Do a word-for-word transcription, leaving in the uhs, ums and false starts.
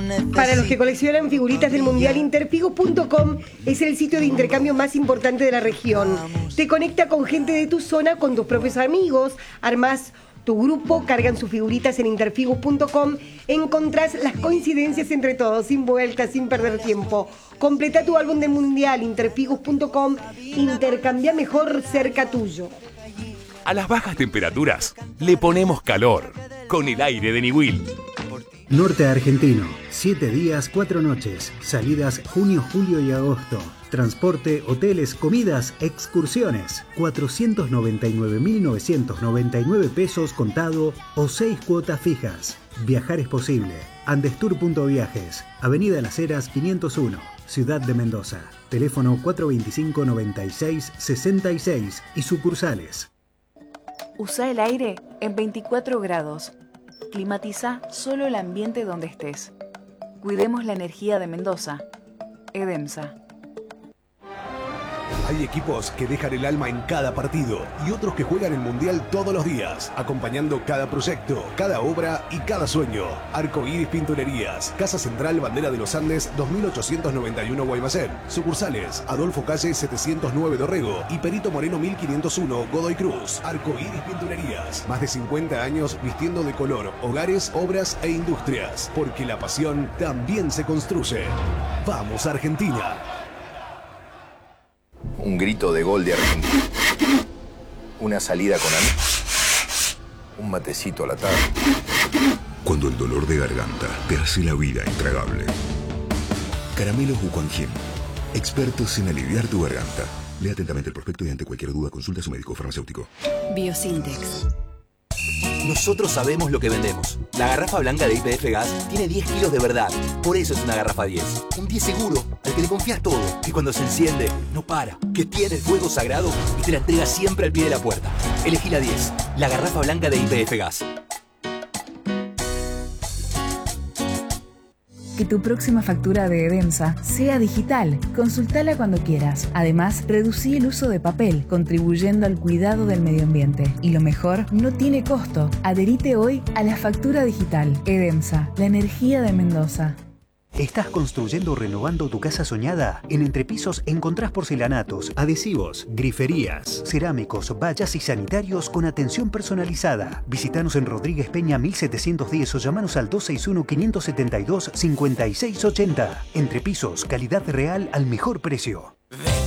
Para los que coleccionan figuritas del Mundial, interfigos punto com es el sitio de intercambio más importante de la región. Te conecta con gente de tu zona, con tus propios amigos, armás tu grupo, cargan sus figuritas en interfigos punto com, encontrás las coincidencias entre todos, sin vueltas, sin perder tiempo. Completa tu álbum del Mundial, interfigos punto com, intercambia mejor cerca tuyo. A las bajas temperaturas le ponemos calor con el aire de Niwil. Norte Argentino, siete días, cuatro noches, salidas junio, julio y agosto. Transporte, hoteles, comidas, excursiones. cuatrocientos noventa y nueve mil novecientos noventa y nueve pesos contado o seis cuotas fijas. Viajar es posible. Andestur punto viajes, Avenida Las Heras quinientos uno, Ciudad de Mendoza. Teléfono cuatro veinticinco, noventa y seis, sesenta y seis y sucursales. Usa el aire en veinticuatro grados. Climatiza solo el ambiente donde estés. Cuidemos la energía de Mendoza. Edemsa. Hay equipos que dejan el alma en cada partido y otros que juegan el Mundial todos los días, acompañando cada proyecto, cada obra y cada sueño. Arcoíris Pinturerías, Casa Central Bandera de los Andes dos mil ochocientos noventa y uno Guaymallén. Sucursales, Adolfo Calle setecientos nueve Dorrego y Perito Moreno mil quinientos uno Godoy Cruz. Arcoíris Pinturerías, más de cincuenta años vistiendo de color hogares, obras e industrias, porque la pasión también se construye. ¡Vamos Argentina! Un grito de gol de Argentina. Una salida con amigos. Un matecito a la tarde. Cuando el dolor de garganta te hace la vida intragable. Caramelos Ucuanjin. Expertos en aliviar tu garganta. Lea atentamente el prospecto y ante cualquier duda consulta a su médico farmacéutico. Biosintex. Nosotros sabemos lo que vendemos. La garrafa blanca de Y P F Gas tiene diez kilos de verdad. Por eso es una garrafa diez. Un diez seguro, al que le confías todo. Que cuando se enciende, no para. Que tiene el fuego sagrado y te la entrega siempre al pie de la puerta. Elegí la diez. La garrafa blanca de Y P F Gas. Que tu próxima factura de Edemsa sea digital. Consultala cuando quieras. Además, reducí el uso de papel, contribuyendo al cuidado del medio ambiente. Y lo mejor, no tiene costo. Adherite hoy a la factura digital. Edemsa, la energía de Mendoza. ¿Estás construyendo o renovando tu casa soñada? En Entrepisos encontrás porcelanatos, adhesivos, griferías, cerámicos, vallas y sanitarios con atención personalizada. Visítanos en Rodríguez Peña mil setecientos diez o llamanos al dos seis uno, cinco siete dos, cinco seis ocho cero. Entrepisos, calidad real al mejor precio.